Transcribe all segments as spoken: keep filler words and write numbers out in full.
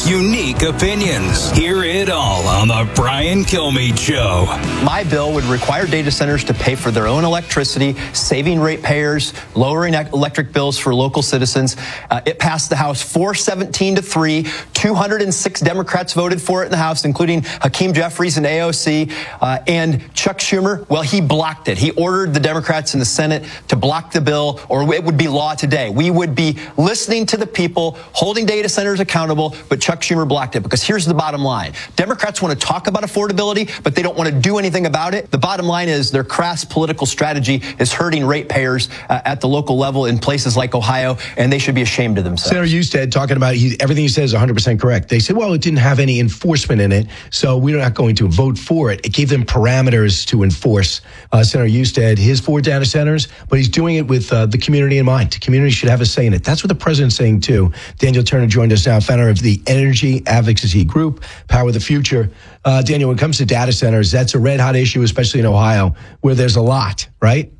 unique opinions. Hear it all on the Brian Kilmeade Show. My bill would require data centers to pay for their own electricity, saving ratepayers, lowering electric bills for local citizens. Uh, it passed the House four seventeen to three. two hundred six Democrats voted for it in the House, including Hakeem Jeffries and A O C. Uh, and Chuck Schumer, well, he blocked it. He ordered the Democrats in the Senate to block the bill, or it would be law today. We would be listening to the people, holding data centers accountable, but Chuck Schumer blocked it. Because here's the bottom line. Democrats want to talk about affordability, but they don't want to do anything about it. The bottom line is their crass political strategy is hurting ratepayers uh, at the local level in places like Ohio, and they should be ashamed of themselves. Senator Husted talking about he, everything he says is one hundred percent correct. They said, well, it didn't have any enforcement in it, so we're not going to vote for it. It gave them parameters to enforce. Uh, Senator Husted, his four data centers, but he's doing it with uh, the community in mind. The community should have a say in it. That's what the president's saying, too. Daniel Turner joined us now, founder of the Energy Advocacy Group, Power the Future. Uh, Daniel, when it comes to data centers, that's a red-hot issue, especially in Ohio, where there's a lot, right?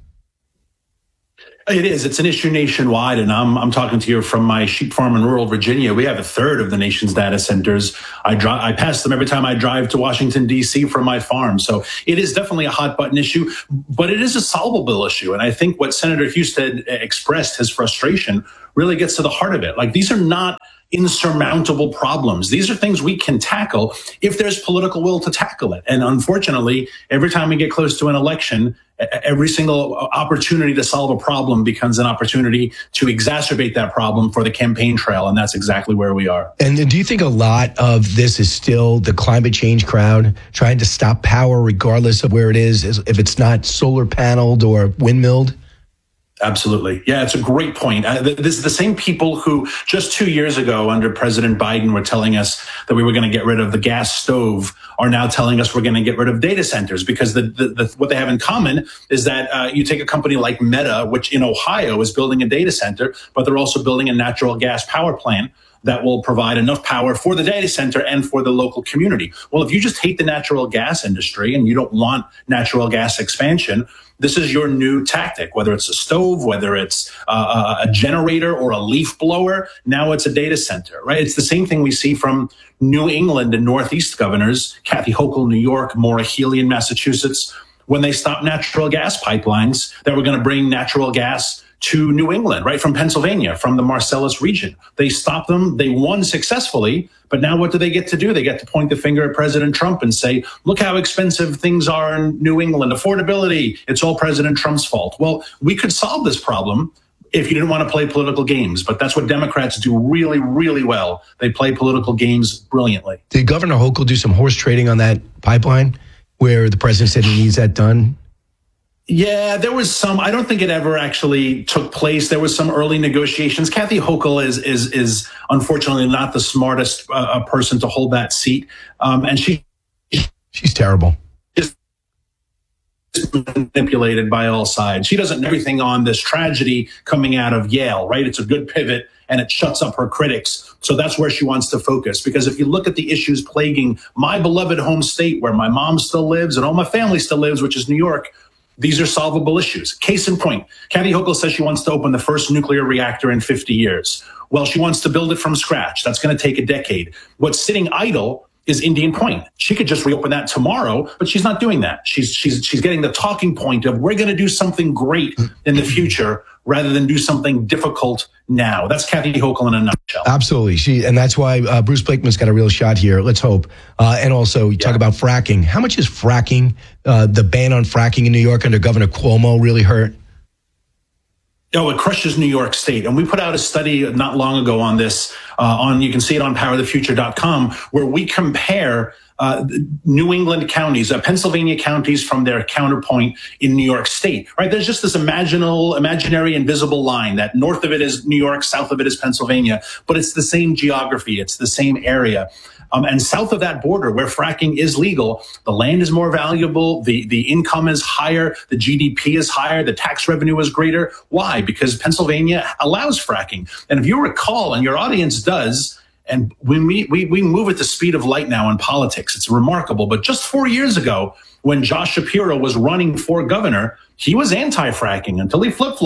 It is. It's an issue nationwide, and I'm I'm talking to you from my sheep farm in rural Virginia. We have a third of the nation's data centers. I drive, I pass them every time I drive to Washington, D C from my farm. So it is definitely a hot button issue, but it is a solvable issue. And I think what Senator Husted expressed, his frustration, really gets to the heart of it. Like, these are not insurmountable problems. These are things we can tackle if there's political will to tackle it. And unfortunately, every time we get close to an election, every single opportunity to solve a problem becomes an opportunity to exacerbate that problem for the campaign trail. And that's exactly where we are. And do you think a lot of this is still the climate change crowd trying to stop power regardless of where it is, if it's not solar paneled or windmilled? Absolutely. Yeah, it's a great point. Uh, this is the same people who just two years ago under President Biden were telling us that we were going to get rid of the gas stove are now telling us we're going to get rid of data centers, because the, the, the what they have in common is that uh, you take a company like Meta, which in Ohio is building a data center, but they're also building a natural gas power plant that will provide enough power for the data center and for the local community. Well, if you just hate the natural gas industry and you don't want natural gas expansion, this is your new tactic, whether it's a stove, whether it's uh, a generator or a leaf blower. Now it's a data center, right? It's the same thing we see from New England and Northeast governors, Kathy Hochul, New York, Maura Healey in Massachusetts, when they stopped natural gas pipelines that were going to bring natural gas to New England, right, from Pennsylvania, from the Marcellus region. They stopped them. They won successfully. But now what do they get to do? They get to point the finger at President Trump and say, look how expensive things are in New England. Affordability, it's all President Trump's fault. Well, we could solve this problem if you didn't want to play political games. But that's what Democrats do really, really well. They play political games brilliantly. Did Governor Hochul do some horse trading on that pipeline where the president said he needs that done? Yeah, there was some. I don't think it ever actually took place. There was some early negotiations. Kathy Hochul is is is unfortunately not the smartest uh, person to hold that seat, um, and she she's terrible. Just manipulated by all sides. She doesn't know everything on this tragedy coming out of Yale, right? It's a good pivot, and it shuts up her critics. So that's where she wants to focus. Because if you look at the issues plaguing my beloved home state, where my mom still lives and all my family still lives, which is New York, these are solvable issues. Case in point, Kathy Hochul says she wants to open the first nuclear reactor in fifty years. Well, she wants to build it from scratch. That's going to take a decade. What's sitting idle is Indian Point. She could just reopen that tomorrow, but she's not doing that. She's she's she's getting the talking point of we're going to do something great in the future rather than do something difficult now. That's Kathy Hochul in a nutshell. Absolutely. She, and that's why uh, Bruce Blakeman's got a real shot here. Let's hope. Uh, and also, you yeah. talk about fracking. How much is fracking, uh, the ban on fracking in New York under Governor Cuomo really hurt? Oh, it crushes New York State. And we put out a study not long ago on this, uh, on, you can see it on power the future dot com, where we compare uh, New England counties, uh, Pennsylvania counties from their counterpoint in New York State, right? There's just this imaginal, imaginary invisible line that north of it is New York, south of it is Pennsylvania, but it's the same geography. It's the same area. Um, and south of that border, where fracking is legal, the land is more valuable, the, the income is higher, the G D P is higher, the tax revenue is greater. Why? Because Pennsylvania allows fracking. And if you recall, and your audience does, and we, we, we move at the speed of light now in politics, it's remarkable. But just four years ago, when Josh Shapiro was running for governor, he was anti-fracking until he flip-flopped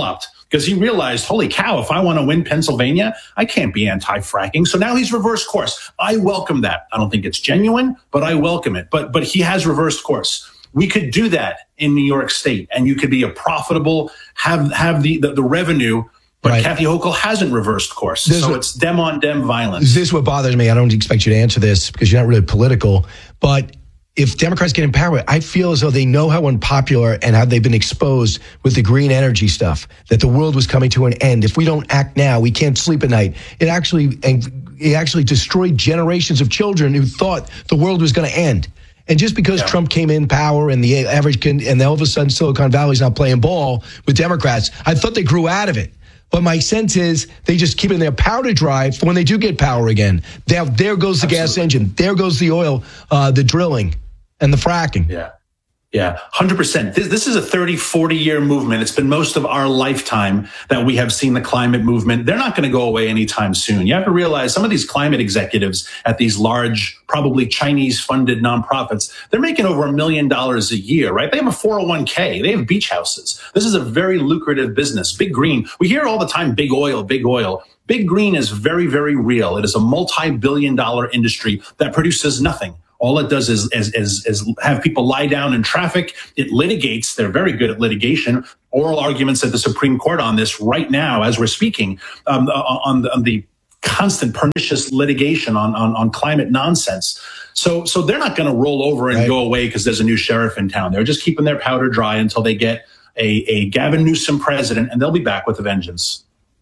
because he realized, holy cow, if I want to win Pennsylvania, I can't be anti-fracking. So now he's reversed course. I welcome that. I don't think it's genuine, but I welcome it. But but he has reversed course. We could do that in New York State, and you could be a profitable, have have the the, the revenue. But right. Kathy Hochul hasn't reversed course. This so what, it's dem on dem violence. This is what bothers me. I don't expect you to answer this because you're not really political. But if Democrats get in power, I feel as though they know how unpopular and how they've been exposed with the green energy stuff, that the world was coming to an end. If we don't act now, we can't sleep at night. It actually, it actually destroyed generations of children who thought the world was going to end. And just because yeah. Trump came in power and the average, can, and all of a sudden Silicon Valley's not playing ball with Democrats, I thought they grew out of it. But my sense is they just keeping their powder dry for when they do get power again. There, there goes the Absolutely. gas engine. There goes the oil, uh, the drilling, and the fracking. Yeah. Yeah, one hundred percent. This, this is a thirty, forty year movement. It's been most of our lifetime that we have seen the climate movement. They're not going to go away anytime soon. You have to realize some of these climate executives at these large, probably Chinese funded nonprofits, they're making over a million dollars a year, right? They have a four oh one k. They have beach houses. This is a very lucrative business. Big Green. We hear all the time, big oil, big oil. Big Green is very, very real. It is a multi-billion dollar industry that produces nothing. All it does is, is, is, is have people lie down in traffic. It litigates. They're very good at litigation. Oral arguments at the Supreme Court on this right now, as we're speaking, um, on, the, on the constant pernicious litigation on, on, on climate nonsense. So, so they're not going to roll over and right. go away because there's a new sheriff in town. They're just keeping their powder dry until they get a, a Gavin Newsom president, and they'll be back with a vengeance.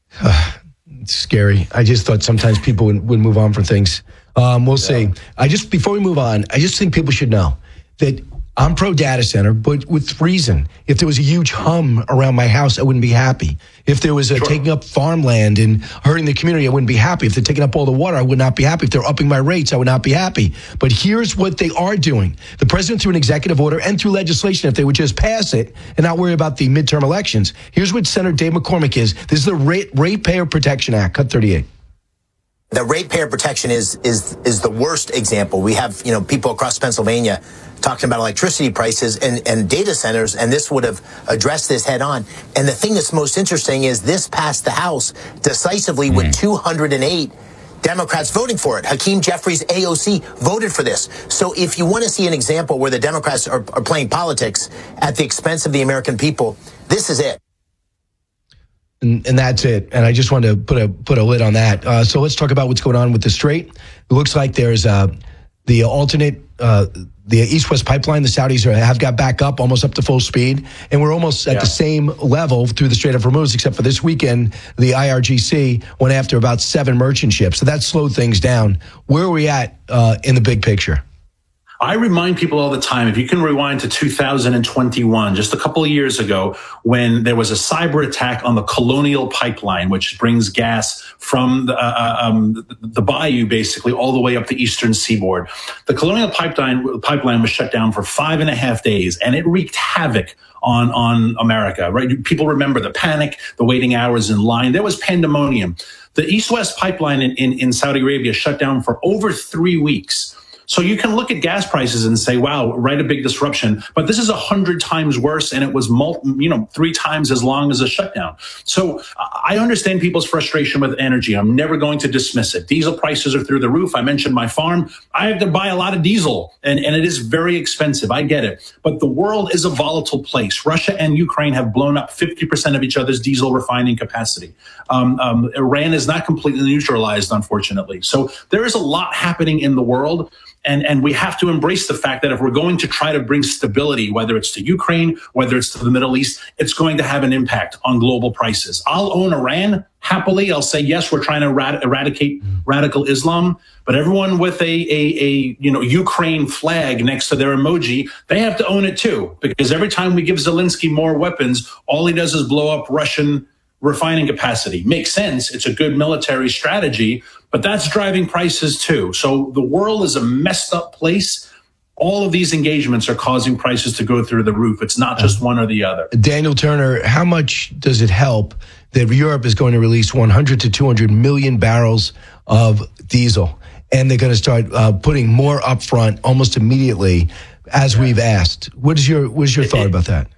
It's scary. I just thought sometimes people would, would move on for things. Um, we'll yeah. see. I just, before we move on, I just think people should know that I'm pro data center, but with reason. If there was a huge hum around my house, I wouldn't be happy. If there was a sure. taking up farmland and hurting the community, I wouldn't be happy. If they're taking up all the water, I would not be happy. If they're upping my rates, I would not be happy. But here's what they are doing. The president, through an executive order and through legislation, if they would just pass it and not worry about the midterm elections, here's what Senator Dave McCormick is. This is the Rate, Ratepayer Protection Act, cut thirty-eight. The ratepayer protection is is is the worst example. We have, you know, people across Pennsylvania talking about electricity prices and, and data centers, and this would have addressed this head on. And the thing that's most interesting is this passed the House decisively mm. with two hundred eight Democrats voting for it. Hakeem Jeffries, A O C, voted for this. So if you want to see an example where the Democrats are, are playing politics at the expense of the American people, this is it. And, and that's it. And I just wanted to put a put a lid on that. Uh, so let's talk about what's going on with the Strait. It looks like there's uh, the alternate, uh, the East-West pipeline. The Saudis are, have got back up, almost up to full speed. And we're almost at yeah. the same level through the Strait of Hormuz, except for this weekend, the I R G C went after about seven merchant ships. So that slowed things down. Where are we at uh, in the big picture? I remind people all the time, if you can rewind to two thousand twenty-one, just a couple of years ago, when there was a cyber attack on the Colonial Pipeline, which brings gas from the, uh, um, the, the bayou, basically, all the way up the eastern seaboard. The Colonial Pipeline, pipeline was shut down for five and a half days, and it wreaked havoc on, on America, right? People remember the panic, the waiting hours in line. There was pandemonium. The East-West Pipeline in, in, in Saudi Arabia shut down for over three weeks. So you can look at gas prices and say, wow, right, a big disruption. But this is a hundred times worse, and it was, multi, you know, three times as long as a shutdown. So I understand people's frustration with energy. I'm never going to dismiss it. Diesel prices are through the roof. I mentioned my farm. I have to buy a lot of diesel, and, and it is very expensive. I get it. But the world is a volatile place. Russia and Ukraine have blown up fifty percent of each other's diesel refining capacity. Um, um, Iran is not completely neutralized, unfortunately. So there is a lot happening in the world. And, and we have to embrace the fact that if we're going to try to bring stability, whether it's to Ukraine, whether it's to the Middle East, it's going to have an impact on global prices. I'll own Iran happily. I'll say, yes, we're trying to erad- eradicate radical Islam. But everyone with a, a, a, you know, Ukraine flag next to their emoji, they have to own it too. Because every time we give Zelensky more weapons, all he does is blow up Russian refining capacity. Makes sense. It's a good military strategy, but that's driving prices too. So the world is a messed up place. All of these engagements are causing prices to go through the roof. It's not just one or the other. Daniel Turner, how much does it help that Europe is going to release one hundred to two hundred million barrels of diesel, and they're going to start uh, putting more upfront almost immediately, as yeah. we've asked? What is your what is your thought it, about that?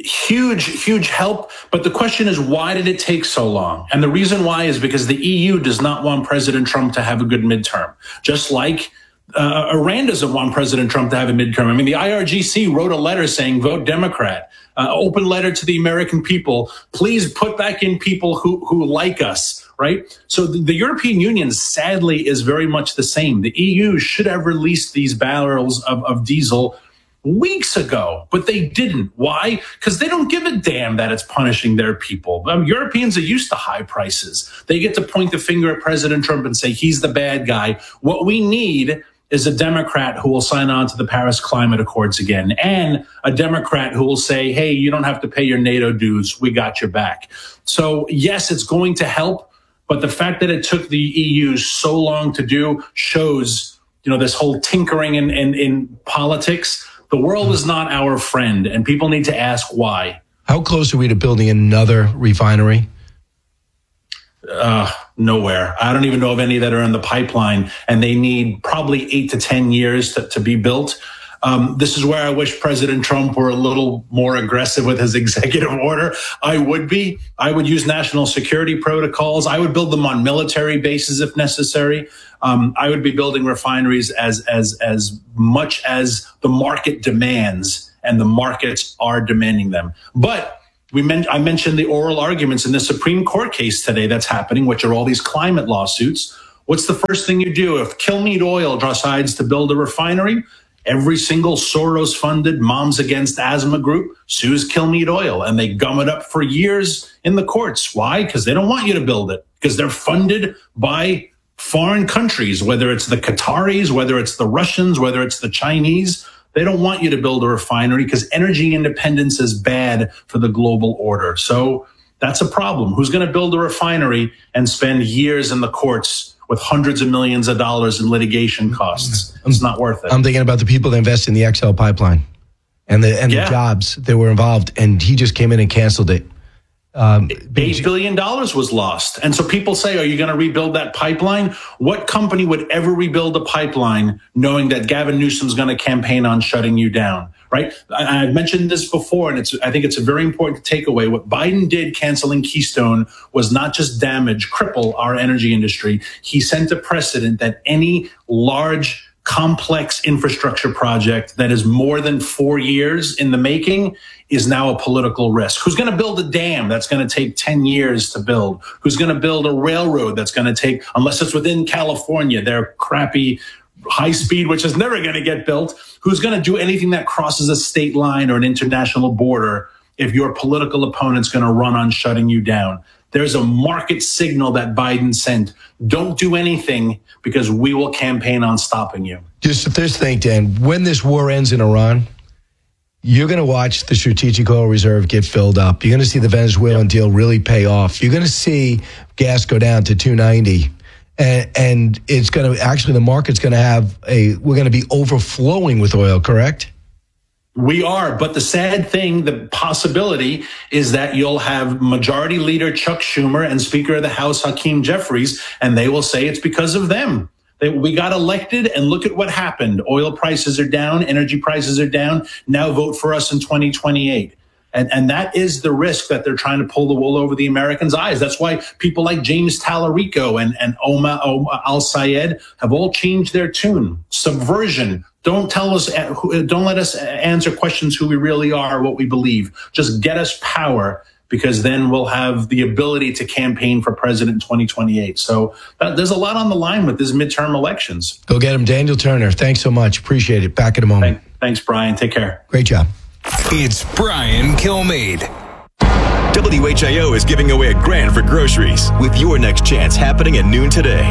huge, huge help. But the question is, why did it take so long? And the reason why is because the E U does not want President Trump to have a good midterm, just like uh, Iran doesn't want President Trump to have a midterm. I mean, the I R G C wrote a letter saying, vote Democrat, uh, open letter to the American people. Please put back in people who, who like us. Right. So the, the European Union, sadly, is very much the same. The E U should have released these barrels of, of diesel weeks ago, but they didn't. Why? Because they don't give a damn that it's punishing their people. Um, Europeans are used to high prices. They get to point the finger at President Trump and say he's the bad guy. What we need is a Democrat who will sign on to the Paris Climate Accords again, and a Democrat who will say, hey, you don't have to pay your NATO dues. We got your back. So, yes, it's going to help. But the fact that it took the E U so long to do shows, you know, this whole tinkering in, in, in politics. The world is not our friend, and people need to ask why. How close are we to building another refinery? Uh, nowhere. I don't even know of any that are in the pipeline, and they need probably eight to ten years to, to be built. Um, this is where I wish President Trump were a little more aggressive with his executive order. I would be. I would use national security protocols. I would build them on military bases if necessary. Um, I would be building refineries as as as much as the market demands, and the markets are demanding them. But we men- I mentioned the oral arguments in the Supreme Court case today that's happening, which are all these climate lawsuits. What's the first thing you do if Kilmeade Oil decides to build a refinery? Every single Soros-funded Moms Against Asthma group sues Kilmeade Oil, and they gum it up for years in the courts. Why? Because they don't want you to build it, because they're funded by foreign countries, whether it's the Qataris, whether it's the Russians, whether it's the Chinese. They don't want you to build a refinery because energy independence is bad for the global order. So that's a problem. Who's going to build a refinery and spend years in the courts with hundreds of millions of dollars in litigation costs? It's not worth it. I'm thinking about the people that invest in the X L pipeline and the and yeah. the jobs that were involved, and he just came in and canceled it. Um, Eight billion dollars was lost. And so people say, are you going to rebuild that pipeline? What company would ever rebuild a pipeline knowing that Gavin Newsom's going to campaign on shutting you down? Right? I, I've mentioned this before, and it's, I think it's a very important takeaway. What Biden did canceling Keystone was not just damage, cripple our energy industry. He sent a precedent that any large, complex infrastructure project that is more than four years in the making is now a political risk. Who's going to build a dam that's going to take ten years to build? Who's going to build a railroad that's going to take, unless it's within California, their crappy high speed, which is never going to get built? Who's going to do anything that crosses a state line or an international border if your political opponent's going to run on shutting you down? There's a market signal that Biden sent. Don't do anything because we will campaign on stopping you. Just this thing, Dan, when this war ends in Iran, you're going to watch the Strategic Oil Reserve get filled up. You're going to see the Venezuelan yep. deal really pay off. You're going to see gas go down to two ninety. And, and it's going to, actually, the market's going to have a, we're going to be overflowing with oil, correct? We are. But the sad thing, the possibility is that you'll have Majority Leader Chuck Schumer and Speaker of the House Hakeem Jeffries, and they will say it's because of them. They, we got elected, and look at what happened. Oil prices are down. Energy prices are down. Now vote for us in twenty twenty-eight. And, and that is the risk that they're trying to pull the wool over the Americans' eyes. That's why people like James Tallarico and, and Omar Al-Sayed have all changed their tune. Subversion. Don't tell us, don't let us answer questions who we really are, what we believe. Just get us power, because then we'll have the ability to campaign for president in twenty twenty-eight. So that, there's a lot on the line with these midterm elections. Go get him. Daniel Turner, thanks so much. Appreciate it. Back in a moment. Thanks, thanks Brian. Take care. Great job. It's Brian Kilmeade. W H I O is giving away a grand for groceries with your next chance happening at noon today.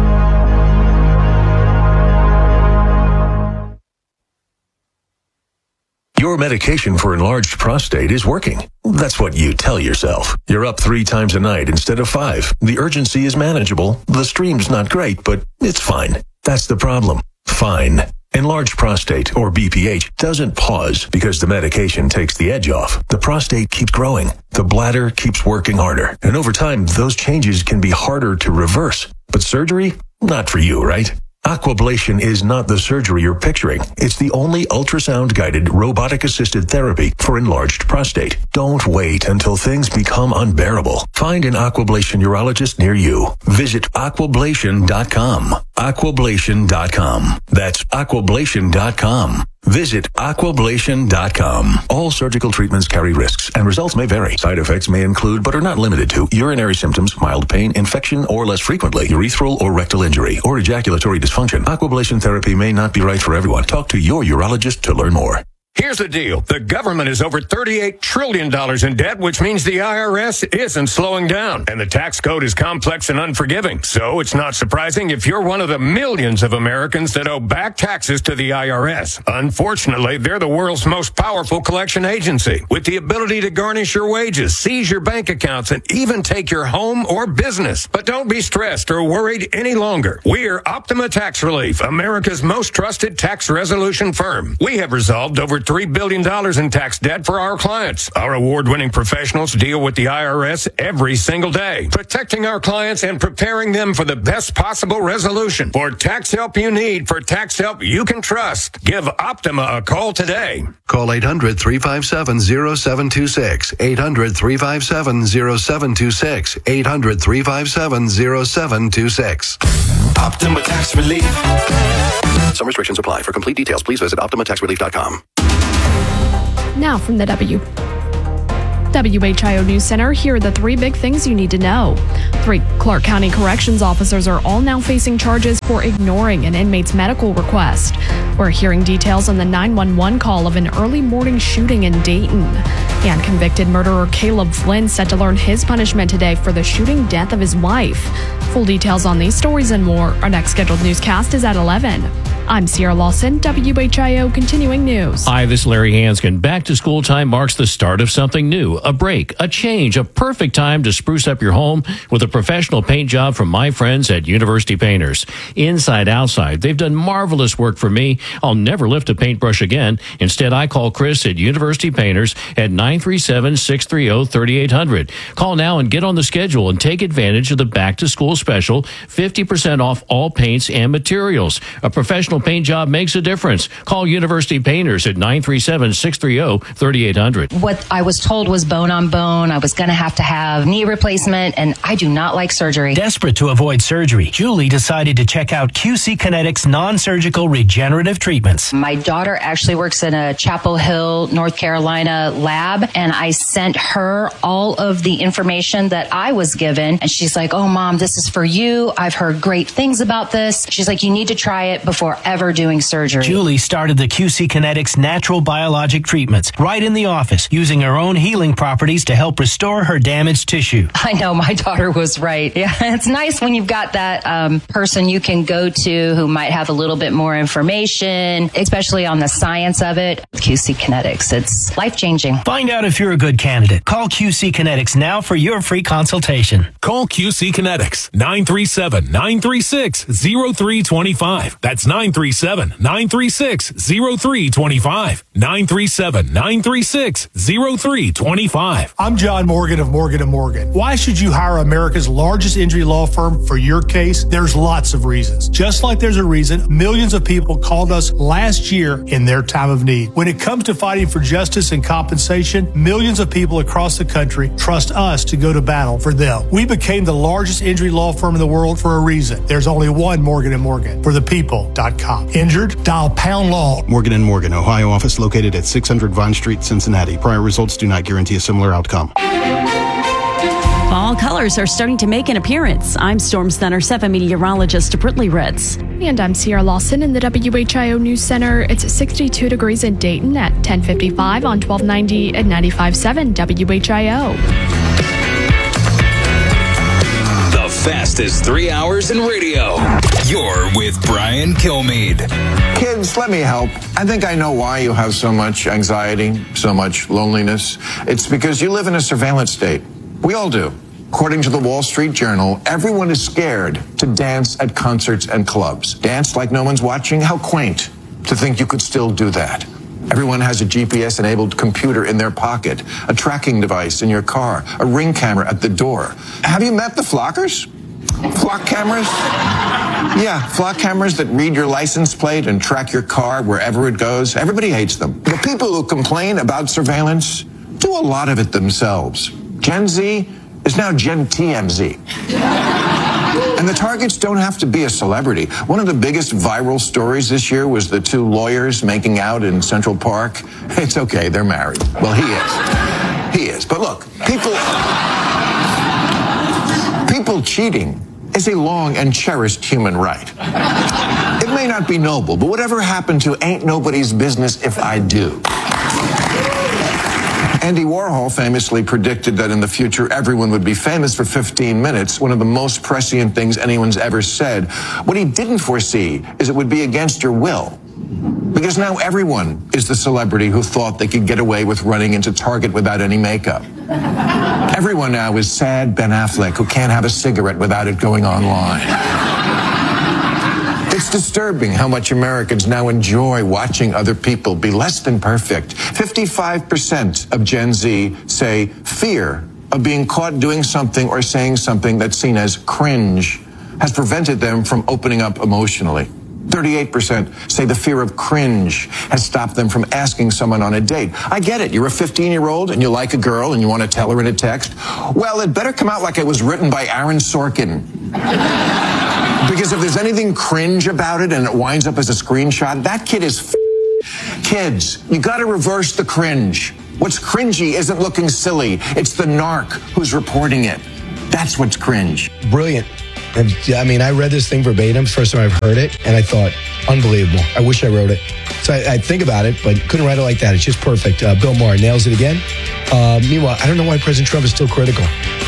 Your medication for enlarged prostate is working. That's what you tell yourself. You're up three times a night instead of five. The urgency is manageable. The stream's not great, but it's fine. That's the problem. Fine. Enlarged prostate, or B P H, doesn't pause because the medication takes the edge off. The prostate keeps growing. The bladder keeps working harder. And over time, those changes can be harder to reverse. But surgery? Not for you, right? Aquablation is not the surgery you're picturing. It's the only ultrasound-guided, robotic-assisted therapy for enlarged prostate. Don't wait until things become unbearable. Find an Aquablation urologist near you. Visit aquablation dot com. aquablation dot com. That's aquablation dot com. Visit aquablation dot com. All surgical treatments carry risks, and results may vary. Side effects may include, but are not limited to, urinary symptoms, mild pain, infection, or less frequently, urethral or rectal injury, or ejaculatory dysfunction. Aquablation therapy may not be right for everyone. Talk to your urologist to learn more. Here's the deal. The government is over thirty-eight trillion dollars in debt, which means the I R S isn't slowing down. And the tax code is complex and unforgiving. So it's not surprising if you're one of the millions of Americans that owe back taxes to the I R S. Unfortunately, they're the world's most powerful collection agency, with the ability to garnish your wages, seize your bank accounts, and even take your home or business. But don't be stressed or worried any longer. We're Optima Tax Relief, America's most trusted tax resolution firm. We have resolved over three billion dollars in tax debt for our clients. Our award-winning professionals deal with the I R S every single day, protecting our clients and preparing them for the best possible resolution. For tax help you need, for tax help you can trust, give Optima a call today. Call eight hundred, three five seven, zero seven two six, eight hundred, three five seven, zero seven two six, eight hundred, three five seven, zero seven two six. Optima Tax Relief. Some restrictions apply. For complete details, please visit optima tax relief dot com. Now from the W. W H I O News Center, here are the three big things you need to know. Three Clark County corrections officers are all now facing charges for ignoring an inmate's medical request. We're hearing details on the nine one one call of an early morning shooting in Dayton. And convicted murderer Caleb Flynn set to learn his punishment today for the shooting death of his wife. Full details on these stories and more. Our next scheduled newscast is at eleven. I'm Sierra Lawson, W H I O Continuing News. Hi, this is Larry Hanskin. Back to school time marks the start of something new, a break, a change, a perfect time to spruce up your home with a professional paint job from my friends at University Painters. Inside, outside, they've done marvelous work for me. I'll never lift a paintbrush again. Instead, I call Chris at University Painters at nine three seven, six three zero, three eight zero zero. Call now and get on the schedule and take advantage of the back to school special, fifty percent off all paints and materials. A professional paint job makes a difference. Call University Painters at nine three seven, six three zero, three eight zero zero. What I was told was bone on bone. I was going to have to have knee replacement, and I do not like surgery. Desperate to avoid surgery, Julie decided to check out Q C Kinetics non-surgical regenerative treatments. My daughter actually works in a Chapel Hill, North Carolina lab, and I sent her all of the information that I was given, and she's like, oh, Mom, this is for you. I've heard great things about this. She's like, you need to try it before ever doing surgery. Julie started the Q C Kinetics natural biologic treatments right in the office, using her own healing properties to help restore her damaged tissue. I know, my daughter was right. Yeah, it's nice when you've got that um, person you can go to who might have a little bit more information, especially on the science of it. Q C Kinetics, it's life-changing. Find out if you're a good candidate. Call Q C Kinetics now for your free consultation. Call Q C Kinetics, nine three seven, nine three six, zero three two five. That's nine three seven, nine three six, zero three two five. nine three seven, nine three six, zero three two five. I'm John Morgan of Morgan and Morgan. Why should you hire America's largest injury law firm for your case? There's lots of reasons. Just like there's a reason millions of people called us last year in their time of need. When it comes to fighting for justice and compensation, millions of people across the country trust us to go to battle for them. We became the largest injury law firm in the world for a reason. There's only one Morgan and Morgan, for the people dot com. Injured? Dial pound law. Morgan and Morgan, Ohio office located at six hundred Vine Street, Cincinnati. Prior results do not guarantee a similar outcome. Fall colors are starting to make an appearance. I'm Storm Center seven meteorologist Brittany Ritz. And I'm Sierra Lawson in the W H I O News Center. It's sixty-two degrees in Dayton at ten fifty-five on twelve ninety and ninety-five point seven W H I O. The fastest three hours in radio. You're with Brian Kilmeade. Kids, let me help. I think I know why you have so much anxiety, so much loneliness. It's because you live in a surveillance state. We all do. According to the Wall Street Journal, everyone is scared to dance at concerts and clubs. Dance like no one's watching? How quaint to think you could still do that. Everyone has a G P S-enabled computer in their pocket, a tracking device in your car, a Ring camera at the door. Have you met the Flockers? Flock cameras? Yeah, flock cameras that read your license plate and track your car wherever it goes. Everybody hates them. The people who complain about surveillance do a lot of it themselves. Gen Z is now Gen T M Z. And the targets don't have to be a celebrity. One of the biggest viral stories this year was the two lawyers making out in Central Park. It's okay, they're married. Well, he is. He is. But look, people... People cheating is a long and cherished human right. It may not be noble, but whatever happened to ain't nobody's business if I do. Andy Warhol famously predicted that in the future everyone would be famous for fifteen minutes, one of the most prescient things anyone's ever said. What he didn't foresee is it would be against your will. Because now everyone is the celebrity who thought they could get away with running into Target without any makeup. Everyone now is sad Ben Affleck who can't have a cigarette without it going online. It's disturbing how much Americans now enjoy watching other people be less than perfect. fifty-five percent of Gen Z say fear of being caught doing something or saying something that's seen as cringe has prevented them from opening up emotionally. thirty-eight percent say the fear of cringe has stopped them from asking someone on a date. I get it. You're a fifteen-year-old and you like a girl and you want to tell her in a text. Well, it better come out like it was written by Aaron Sorkin. Because if there's anything cringe about it and it winds up as a screenshot, that kid is f- Kids, you got to reverse the cringe. What's cringy isn't looking silly. It's the narc who's reporting it. That's what's cringe. Brilliant. I mean, I read this thing verbatim, first time I've heard it, and I thought, unbelievable. I wish I wrote it. So I, I think about it, but couldn't write it like that. It's just perfect. Uh, Bill Maher nails it again. Uh, meanwhile, I don't know why President Trump is still critical.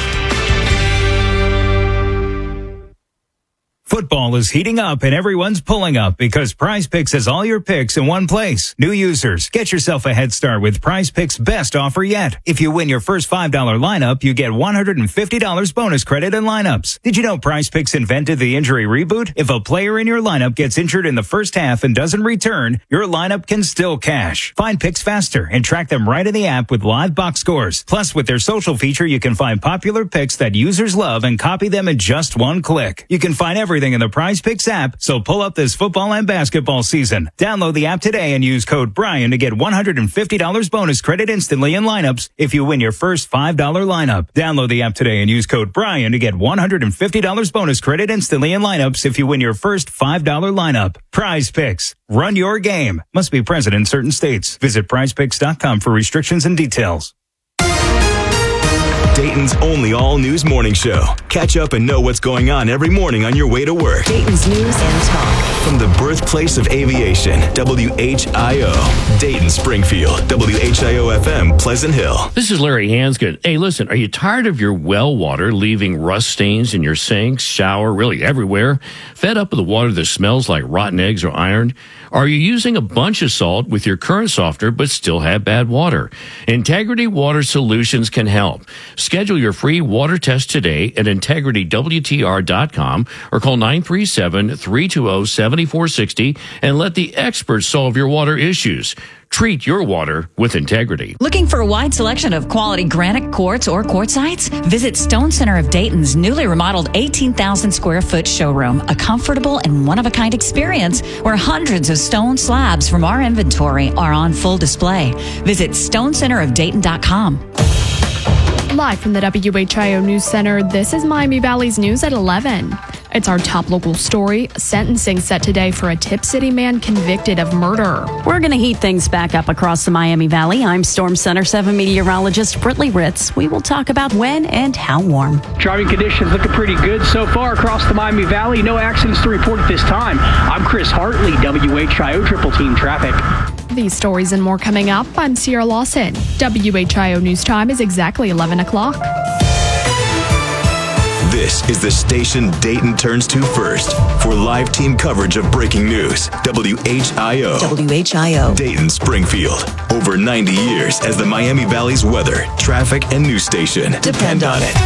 Football is heating up and everyone's pulling up because Prize Picks has all your picks in one place. New users, get yourself a head start with Prize Picks' best offer yet. If you win your first five dollar lineup, you get one hundred fifty dollars bonus credit in lineups. Did you know Prize Picks invented the injury reboot? If a player in your lineup gets injured in the first half and doesn't return, your lineup can still cash. Find picks faster and track them right in the app with live box scores. Plus, with their social feature, you can find popular picks that users love and copy them in just one click. You can find everything in the Prize Picks app, so pull up this football and basketball season. Download the app today and use code Brian to get one hundred fifty dollars bonus credit instantly in lineups if you win your first five dollar lineup. Download the app today and use code Brian to get one hundred fifty dollars bonus credit instantly in lineups if you win your first five dollar lineup. Prize Picks. Run your game. Must be present in certain states. Visit prize picks dot com for restrictions and details. Dayton's only all-news morning show. Catch up and know what's going on every morning on your way to work. Dayton's News and Talk. From the birthplace of aviation, W H I O. Dayton, Springfield, W H I O F M, Pleasant Hill. This is Larry Hansgood. Hey, listen, are you tired of your well water leaving rust stains in your sinks, shower, really everywhere? Fed up with the water that smells like rotten eggs or iron? Are you using a bunch of salt with your current softener but still have bad water? Integrity Water Solutions can help. Schedule your free water test today at integrity w t r dot com or call nine three seven, three two zero, seven four six zero and let the experts solve your water issues. Treat your water with integrity. Looking for a wide selection of quality granite quartz or quartzites? Visit Stone Center of Dayton's newly remodeled eighteen thousand square foot showroom, a comfortable and one-of-a-kind experience where hundreds of stone slabs from our inventory are on full display. Visit stone center of dayton dot com. Live from the W H I O News Center, this is Miami Valley's News at eleven. It's our top local story. Sentencing set today for a Tip City man convicted of murder. We're going to heat things back up across the Miami Valley. I'm Storm Center seven meteorologist Britley Ritz. We will talk about when and how warm. Driving conditions looking pretty good so far across the Miami Valley. No accidents to report at this time. I'm Chris Hartley, W H I O Triple Team Traffic. These stories and more coming up. I'm Sierra Lawson. W H I O News Time is exactly eleven o'clock. This is the station Dayton turns to first for live team coverage of breaking news. W H I O. W H I O. Dayton, Springfield. Over ninety years as the Miami Valley's weather, traffic, and news station. Depend on it.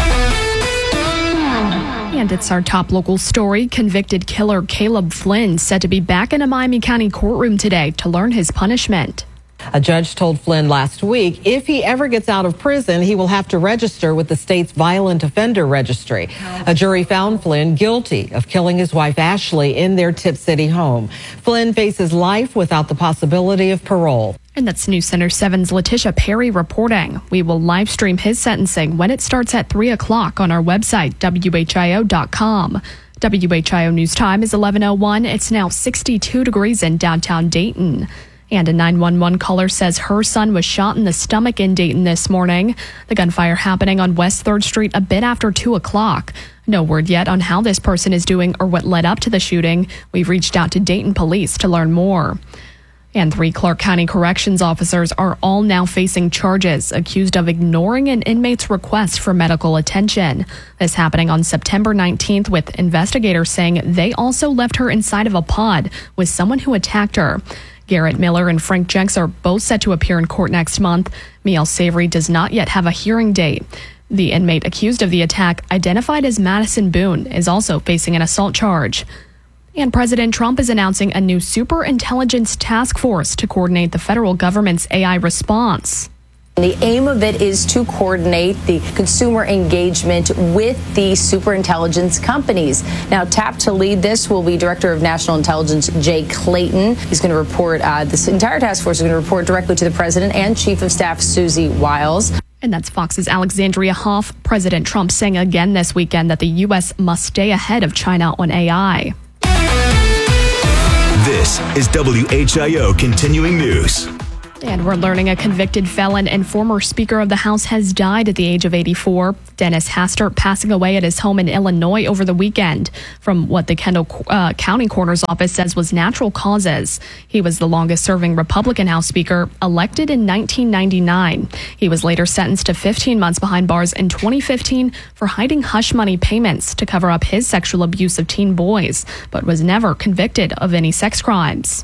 And it's our top local story. Convicted killer Caleb Flynn said to be back in a Miami County courtroom today to learn his punishment. A judge told Flynn last week if he ever gets out of prison, he will have to register with the state's violent offender registry. A jury found Flynn guilty of killing his wife Ashley in their Tip City home. Flynn faces life without the possibility of parole. And that's News Center seven's Letitia Perry reporting. We will live stream his sentencing when it starts at three o'clock on our website, W H I O dot com. W H I O News Time is eleven oh one. It's now sixty-two degrees in downtown Dayton. And a nine one one caller says her son was shot in the stomach in Dayton this morning. The gunfire happening on West third Street a bit after two o'clock. No word yet on how this person is doing or what led up to the shooting. We've reached out to Dayton police to learn more. And three Clark County corrections officers are all now facing charges accused of ignoring an inmate's request for medical attention. This happening on September nineteenth, with investigators saying they also left her inside of a pod with someone who attacked her. Garrett Miller and Frank Jenks are both set to appear in court next month. Miel Savory does not yet have a hearing date. The inmate accused of the attack, identified as Madison Boone, is also facing an assault charge. And President Trump is announcing a new superintelligence task force to coordinate the federal government's A I response. The aim of it is to coordinate the consumer engagement with the superintelligence companies. Now, tapped to lead this will be Director of National Intelligence Jay Clayton. He's going to report, uh, this entire task force is going to report directly to the president and Chief of Staff Susie Wiles. And that's Fox's Alexandria Hoff. President Trump saying again this weekend that the U S must stay ahead of China on A I. This is W H I O Continuing News. And we're learning a convicted felon and former Speaker of the House has died at the age of eighty-four. Dennis Hastert passing away at his home in Illinois over the weekend from what the Kendall uh, County Coroner's Office says was natural causes. He was the longest-serving Republican House Speaker, elected in nineteen ninety-nine. He was later sentenced to fifteen months behind bars in twenty fifteen for hiding hush money payments to cover up his sexual abuse of teen boys, but was never convicted of any sex crimes.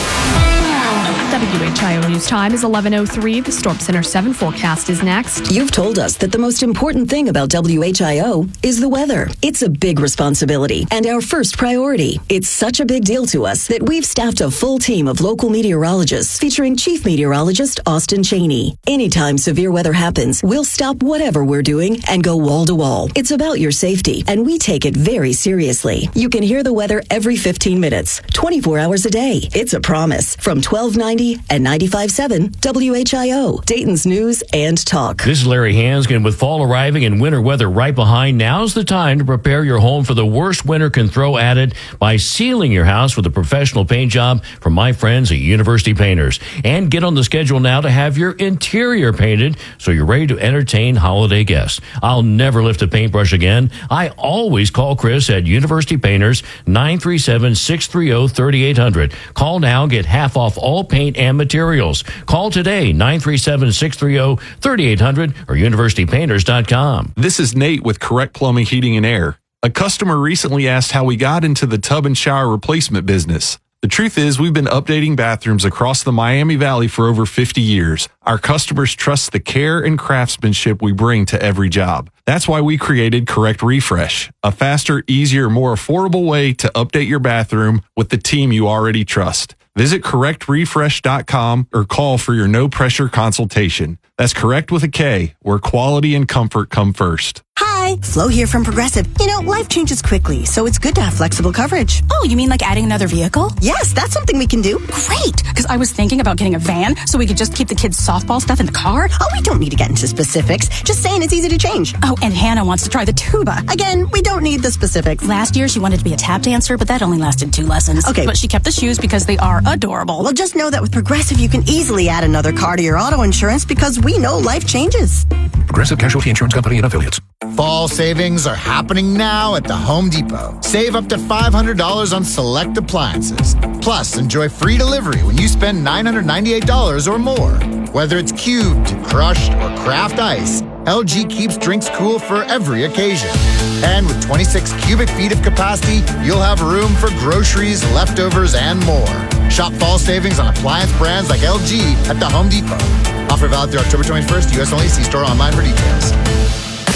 W H I O News Time is eleven oh three. The Storm Center seven forecast is next. You've told us that the most important thing about W H I O is the weather. It's a big responsibility and our first priority. It's such a big deal to us that we've staffed a full team of local meteorologists featuring Chief Meteorologist Austin Cheney. Anytime severe weather happens, we'll stop whatever we're doing and go wall to wall. It's about your safety, and we take it very seriously. You can hear the weather every fifteen minutes, twenty-four hours a day. It's a promise from twelve ninety and ninety-five point seven W H I O, Dayton's News and Talk. This is Larry Hanskin. With fall arriving and winter weather right behind, now's the time to prepare your home for the worst winter can throw at it by sealing your house with a professional paint job from my friends at University Painters. And get on the schedule now to have your interior painted so you're ready to entertain holiday guests. I'll never lift a paintbrush again. I always call Chris at University Painters, nine three seven, six three zero, three eight zero zero. Call now, get half off all paint and materials. Call today, nine three seven, six three zero, three eight zero zero or university painters dot com. This is Nate with Correct Plumbing, Heating, and Air. A customer recently asked how we got into the tub and shower replacement business. The truth is, we've been updating bathrooms across the Miami Valley for over fifty years. Our customers trust the care and craftsmanship we bring to every job. That's why we created Correct Refresh, a faster, easier, more affordable way to update your bathroom with the team you already trust. Visit correct refresh dot com or call for your no-pressure consultation. That's Correct with a K, where quality and comfort come first. Hi, Flo here from Progressive. You know, life changes quickly, so it's good to have flexible coverage. Oh, you mean like adding another vehicle? Yes, that's something we can do. Great, because I was thinking about getting a van so we could just keep the kids' softball stuff in the car. Oh, we don't need to get into specifics. Just saying it's easy to change. Oh, and Hannah wants to try the tuba. Again, we don't need the specifics. Last year, she wanted to be a tap dancer, but that only lasted two lessons. Okay. But she kept the shoes because they are adorable. Well, just know that with Progressive, you can easily add another car to your auto insurance because we know life changes. Progressive Casualty Insurance Company and Affiliates. Fall savings are happening now at the Home Depot. Save up to five hundred dollars on select appliances. Plus, enjoy free delivery when you spend nine hundred ninety-eight dollars or more. Whether it's cubed, crushed, or craft ice, L G keeps drinks cool for every occasion. And with twenty-six cubic feet of capacity, you'll have room for groceries, leftovers, and more. Shop fall savings on appliance brands like L G at the Home Depot. Offer valid through October twenty-first, U S only. See store online for details.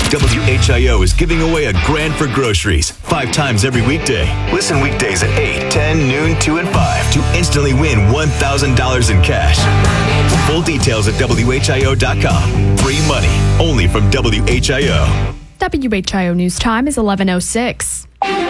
W H I O is giving away a grand for groceries five times every weekday. Listen weekdays at eight, ten, noon, two, and five to instantly win one thousand dollars in cash. Full details at W H I O dot com. Free money only from W H I O. W H I O News Time is eleven oh six.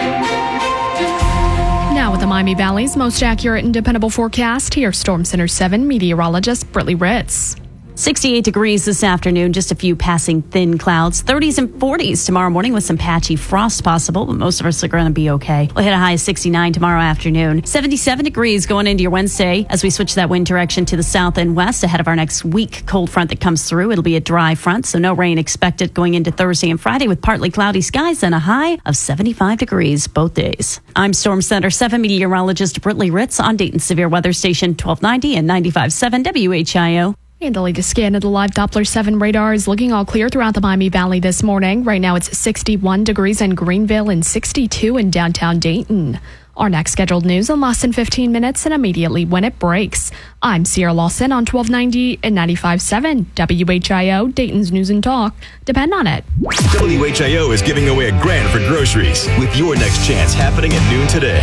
Now with the Miami Valley's most accurate and dependable forecast, here's Storm Center seven meteorologist Brittany Ritz. sixty-eight degrees this afternoon, just a few passing thin clouds. thirties and forties tomorrow morning with some patchy frost possible, but most of us are going to be okay. We'll hit a high of sixty-nine tomorrow afternoon. seventy-seven degrees going into your Wednesday as we switch that wind direction to the south and west ahead of our next weak cold front that comes through. It'll be a dry front, so no rain expected going into Thursday and Friday with partly cloudy skies and a high of seventy-five degrees both days. I'm Storm Center seven meteorologist Brittany Ritz on Dayton's Severe Weather Station twelve ninety and ninety-five point seven W H I O. And the latest scan of the live Doppler seven radar is looking all clear throughout the Miami Valley this morning. Right now it's sixty-one degrees in Greenville and sixty-two in downtown Dayton. Our next scheduled news in less than fifteen minutes and immediately when it breaks. I'm Sierra Lawson on twelve ninety and ninety-five point seven W H I O, Dayton's News and Talk. Depend on it. W H I O is giving away a grand for groceries with your next chance happening at noon today.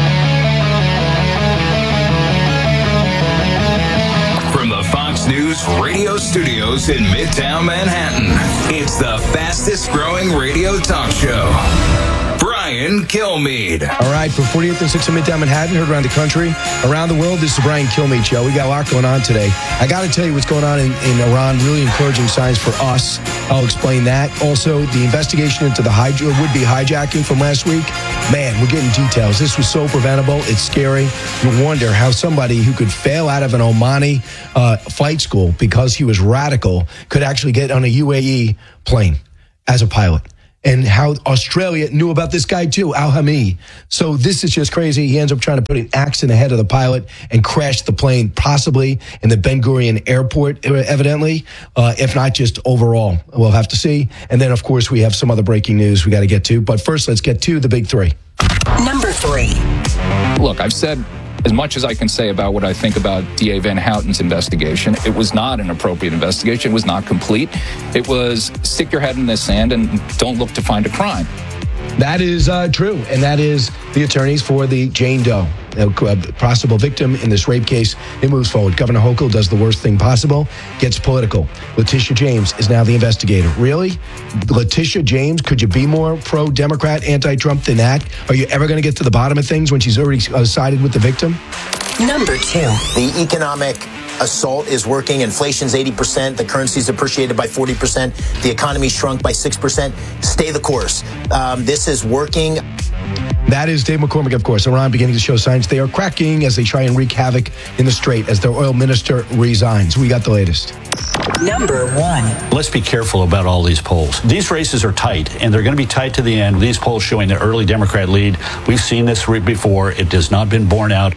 Fox News radio studios in Midtown Manhattan. It's the fastest growing radio talk show. Brian Kilmeade. All right, from forty-eighth and sixth in Midtown Manhattan, heard around the country, around the world, this is the Brian Kilmeade Show. We got a lot going on today. I got to tell you what's going on in, in Iran, really encouraging signs for us. I'll explain that. Also, the investigation into the hij- would-be hijacking from last week. Man, we're getting details. This was so preventable. It's scary. You wonder how somebody who could fail out of an Omani uh, flight school because he was radical could actually get on a U A E plane as a pilot. And how Australia knew about this guy too, Al-Hami. So this is just crazy. He ends up trying to put an axe in the head of the pilot and crash the plane, possibly in the Ben Gurion airport, evidently, uh, if not just overall. We'll have to see. And then, of course, we have some other breaking news we got to get to. But first, let's get to the big three. Number three. Look, I've said as much as I can say about what I think about D A Van Houten's investigation. It was not an appropriate investigation. It was not complete. It was stick your head in the sand and don't look to find a crime. That is uh, true, and that is the attorneys for the Jane Doe, a possible victim in this rape case. It moves forward. Governor Hochul does the worst thing possible, gets political. Letitia James is now the investigator. Really? Letitia James, could you be more pro-Democrat, anti-Trump than that? Are you ever going to get to the bottom of things when she's already uh, sided with the victim? Number two. The economic assault is working. Inflation's eighty percent. The currency's appreciated by forty percent. The economy shrunk by six percent. Stay the course. Um, this is working. That is Dave McCormick, of course. Iran beginning to show signs they are cracking as they try and wreak havoc in the Strait as their oil minister resigns. We got the latest. Number one. Let's be careful about all these polls. These races are tight, and they're going to be tight to the end. These polls showing the early Democrat lead. We've seen this before. It has not been borne out.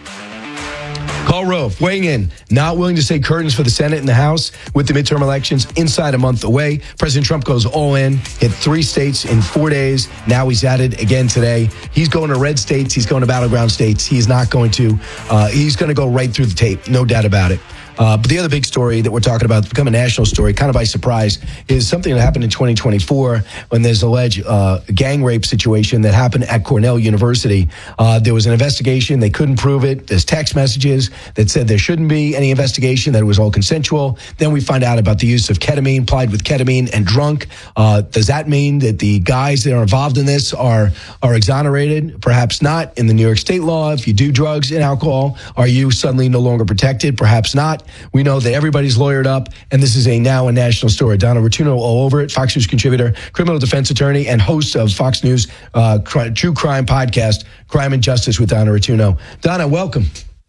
Karl Rove weighing in, not willing to say curtains for the Senate and the House with the midterm elections inside a month away. President Trump goes all in, hit three states in four days. Now he's at it again today. He's going to red states. He's going to battleground states. He's not going to, uh, he's going to go right through the tape. No doubt about it. Uh, but the other big story that we're talking about, become a national story, kind of by surprise, is something that happened in twenty twenty-four when there's alleged uh, gang rape situation that happened at Cornell University. Uh, there was an investigation. They couldn't prove it. There's text messages that said there shouldn't be any investigation, that it was all consensual. Then we find out about the use of ketamine, applied with ketamine and drunk. Uh, does that mean that the guys that are involved in this are, are exonerated? Perhaps not. In the New York state law, if you do drugs and alcohol, are you suddenly no longer protected? Perhaps not. We know that everybody's lawyered up, and this is a now a national story. Donna Rotuno all over it, Fox News contributor, criminal defense attorney, and host of Fox News uh, cri- True Crime podcast, Crime and Justice with Donna Rotuno. Donna, welcome.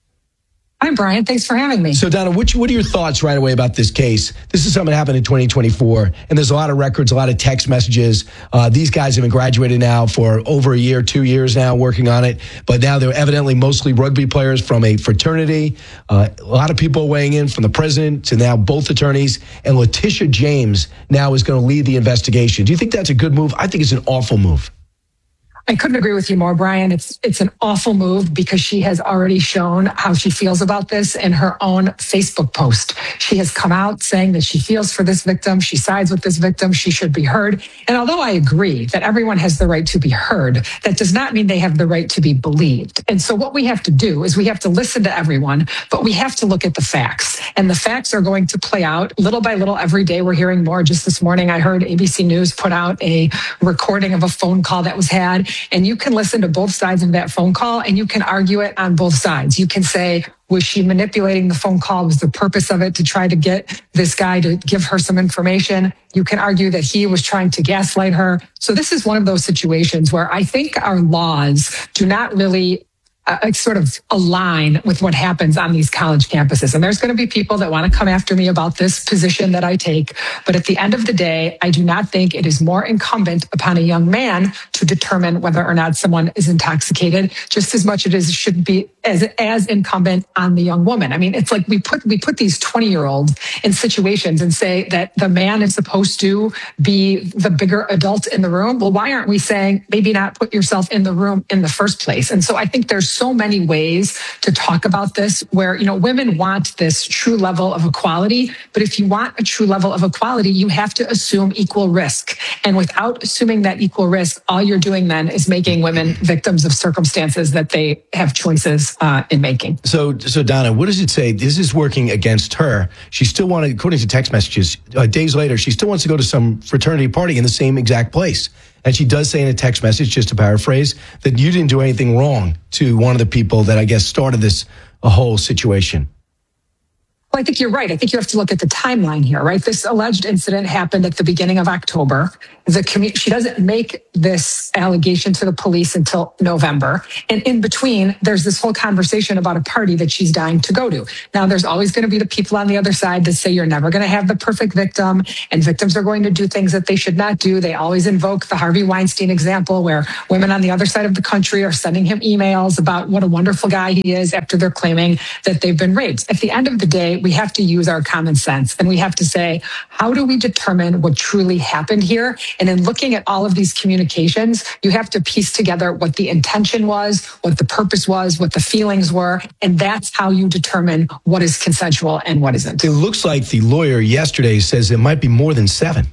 Hi, Brian. Thanks for having me. So, Donna, what, what are your thoughts right away about this case? This is something that happened in twenty twenty-four, and there's a lot of records, a lot of text messages. Uh, these guys have been graduated now for over a year, two years now, working on it. But now they're evidently mostly rugby players from a fraternity. Uh, a lot of people weighing in, from the president to now both attorneys. And Letitia James now is going to lead the investigation. Do you think that's a good move? I think it's an awful move. I couldn't agree with you more, Brian. It's it's an awful move because she has already shown how she feels about this in her own Facebook post. She has come out saying that she feels for this victim. She sides with this victim. She should be heard. And although I agree that everyone has the right to be heard, that does not mean they have the right to be believed. And so what we have to do is we have to listen to everyone, but we have to look at the facts. And the facts are going to play out little by little every day. We're hearing more. Just this morning, I heard A B C News put out a recording of a phone call that was had. And you can listen to both sides of that phone call and you can argue it on both sides. You can say, was she manipulating the phone call? Was the purpose of it to try to get this guy to give her some information? You can argue that he was trying to gaslight her. So this is one of those situations where I think our laws do not really Uh, sort of align with what happens on these college campuses. And there's going to be people that want to come after me about this position that I take. But at the end of the day, I do not think it is more incumbent upon a young man to determine whether or not someone is intoxicated, just as much as it is should be as, as incumbent on the young woman. I mean, it's like we put, we put these twenty year olds in situations and say that the man is supposed to be the bigger adult in the room. Well, why aren't we saying maybe not put yourself in the room in the first place? And so I think there's so many ways to talk about this where, you know, women want this true level of equality. But if you want a true level of equality, you have to assume equal risk. And without assuming that equal risk, all you're doing then is making women victims of circumstances that they have choices uh, in making. So, so Donna, what does it say? This is working against her. She still wanted, according to text messages, uh, days later, she still wants to go to some fraternity party in the same exact place. And she does say in a text message, just to paraphrase, that you didn't do anything wrong to one of the people that I guess started this a whole situation. Well, I think you're right. I think you have to look at the timeline here, right? This alleged incident happened at the beginning of October. The commu- she doesn't make this allegation to the police until November. And in between, there's this whole conversation about a party that she's dying to go to. Now, there's always going to be the people on the other side that say you're never going to have the perfect victim, and victims are going to do things that they should not do. They always invoke the Harvey Weinstein example where women on the other side of the country are sending him emails about what a wonderful guy he is after they're claiming that they've been raped. At the end of the day, we have to use our common sense and we have to say, how do we determine what truly happened here? And in looking at all of these communications, you have to piece together what the intention was, what the purpose was, what the feelings were. And that's how you determine what is consensual and what isn't. It looks like the lawyer yesterday says it might be more than seven.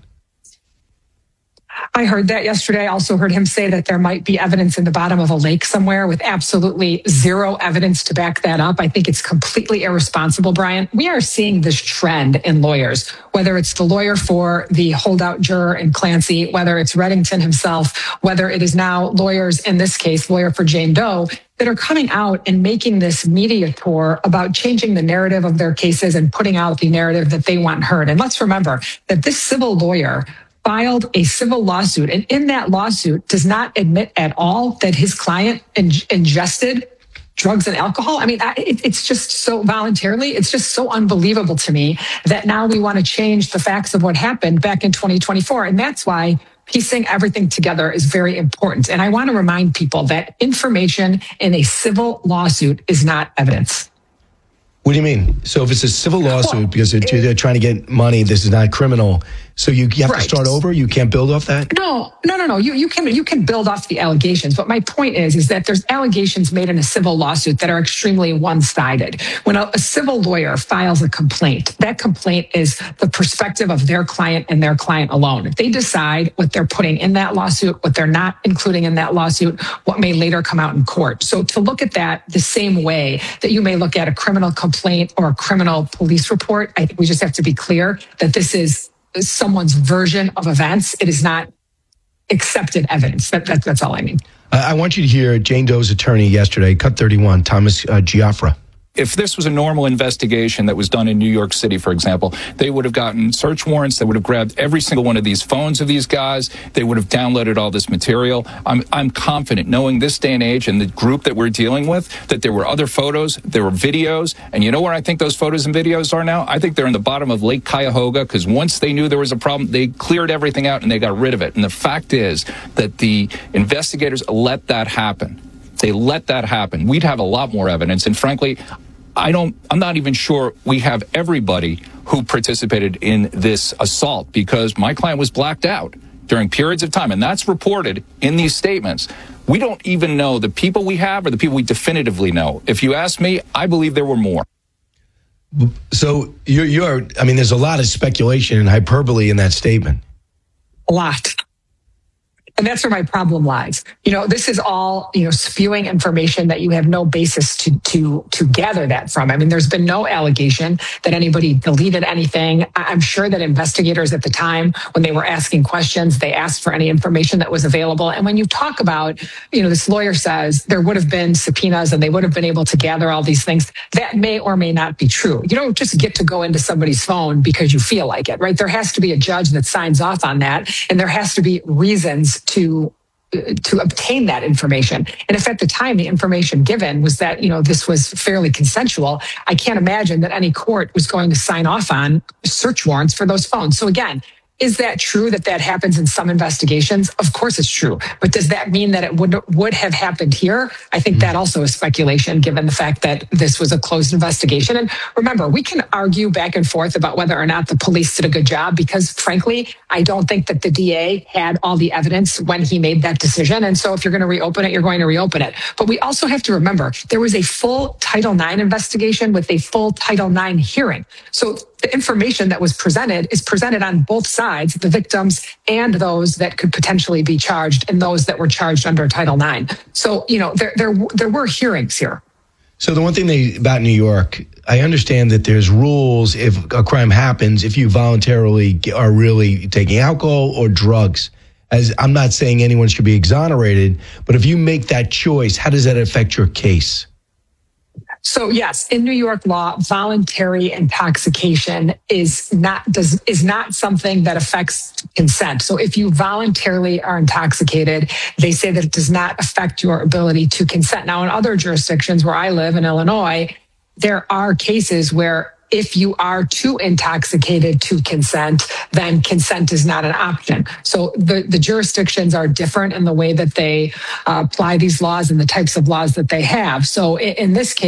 I heard that yesterday. I also heard him say that there might be evidence in the bottom of a lake somewhere with absolutely zero evidence to back that up. I think it's completely irresponsible, Brian. We are seeing this trend in lawyers, whether it's the lawyer for the holdout juror in Clancy, whether it's Reddington himself, whether it is now lawyers, in this case, lawyer for Jane Doe, that are coming out and making this media tour about changing the narrative of their cases and putting out the narrative that they want heard. And let's remember that this civil lawyer filed a civil lawsuit, and in that lawsuit does not admit at all that his client in- ingested drugs and alcohol. I mean, it, it's just so voluntarily, it's just so unbelievable to me that now we want to change the facts of what happened back in twenty twenty-four. And that's why piecing everything together is very important. And I want to remind people that information in a civil lawsuit is not evidence. What do you mean? So if it's a civil lawsuit well, because they're, they're trying to get money, this is not criminal. So you, you have right. to start over? You can't build off that? No, no, no, no. You you can you can build off the allegations. But my point is, is that there's allegations made in a civil lawsuit that are extremely one-sided. When a, a civil lawyer files a complaint, that complaint is the perspective of their client and their client alone. If they decide what they're putting in that lawsuit, what they're not including in that lawsuit, what may later come out in court. So to look at that the same way that you may look at a criminal complaint or a criminal police report, I think we just have to be clear that this is someone's version of events. It is not accepted evidence. That, that, that's all I mean. Uh, I want you to hear Jane Doe's attorney yesterday, Cut thirty-one, Thomas uh, Giaffra. If this was a normal investigation that was done in New York City, for example, they would have gotten search warrants. They would have grabbed every single one of these phones of these guys. They would have downloaded all this material. I'm, I'm confident, knowing this day and age and the group that we're dealing with, that there were other photos, there were videos. And you know where I think those photos and videos are now? I think they're in the bottom of Lake Cuyahoga, because once they knew there was a problem, they cleared everything out and they got rid of it. And the fact is that the investigators let that happen. They let that happen. We'd have a lot more evidence. And frankly, I don't, I'm not even sure we have everybody who participated in this assault, because my client was blacked out during periods of time. And that's reported in these statements. We don't even know the people we have or the people we definitively know. If you ask me, I believe there were more. So you're, you're, I mean, there's a lot of speculation and hyperbole in that statement. A lot. And that's where my problem lies. You know, this is all, you know, spewing information that you have no basis to to to gather that from. I mean, there's been no allegation that anybody deleted anything. I'm sure that investigators at the time, when they were asking questions, they asked for any information that was available. And when you talk about, you know, this lawyer says there would have been subpoenas and they would have been able to gather all these things, that may or may not be true. You don't just get to go into somebody's phone because you feel like it, right? There has to be a judge that signs off on that, and there has to be reasons to to obtain that information. And if at the time the information given was that, you know, this was fairly consensual, I can't imagine that any court was going to sign off on search warrants for those phones. So again, is that true that that happens in some investigations? Of course it's true. But does that mean that it would would have happened here? I think that also is speculation, given the fact that this was a closed investigation. And remember, we can argue back and forth about whether or not the police did a good job, because frankly, I don't think that the D A had all the evidence when he made that decision. And so if you're going to reopen it, you're going to reopen it. But we also have to remember, there was a full Title nine investigation with a full Title nine hearing. So the information that was presented is presented on both sides, the victims and those that could potentially be charged and those that were charged under Title nine. So, you know, there there there were hearings here. So the one thing they, about New York, I understand that there's rules if a crime happens, if you voluntarily are really taking alcohol or drugs. As I'm not saying anyone should be exonerated, but if you make that choice, how does that affect your case? So yes, in New York law, voluntary intoxication is not does is not something that affects consent. So if you voluntarily are intoxicated, they say that it does not affect your ability to consent. Now, in other jurisdictions where I live in Illinois, there are cases where if you are too intoxicated to consent, then consent is not an option. So the, the jurisdictions are different in the way that they uh, apply these laws and the types of laws that they have. So in, in this case,